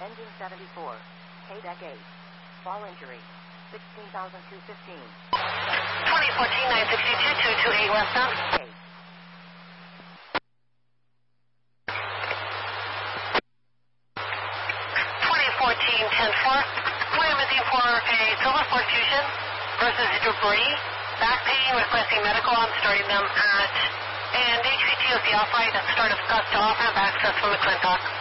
Engine 74. K-Deck 8. Fall injury. 16,215. 2014-962-228 westbound. 8. 2014-10-4. Wyoming for a Silver Fork Fusion versus debris. Back pain, requesting medical. I'm starting them at and HPTOC Alpha, start of Augusta off-ramp access from McClintock.